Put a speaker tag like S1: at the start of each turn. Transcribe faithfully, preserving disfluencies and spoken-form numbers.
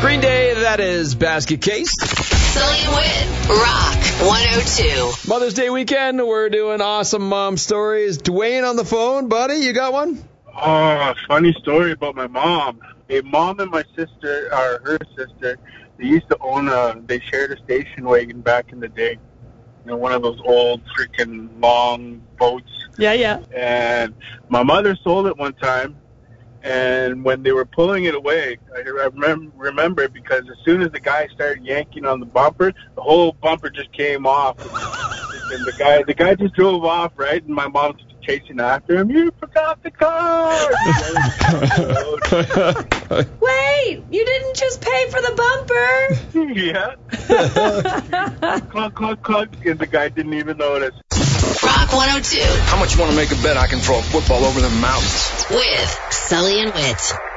S1: Green Day, that is Basket Case.
S2: Sully and Wit, Rock one oh two.
S1: Mother's Day weekend, we're doing awesome mom stories. Dwayne on the phone, buddy, you got one?
S3: Oh, funny story about my mom. A mom and my sister, or her sister, they used to own a, they shared a station wagon back in the day. You know, one of those old freaking long boats.
S4: Yeah, yeah.
S3: And my mother sold it one time. And when they were pulling it away, I remember, remember because as soon as the guy started yanking on the bumper, the whole bumper just came off. And the guy, the guy just drove off, right? And my mom's chasing after him. You forgot the car.
S4: Wait, you didn't just pay for the bumper.
S3: Yeah. Clunk, clunk, clunk, and the guy didn't even notice.
S2: Rock one oh two.
S5: How much you want to make a bet I can throw a football over the mountains?
S2: With Sully and Wit.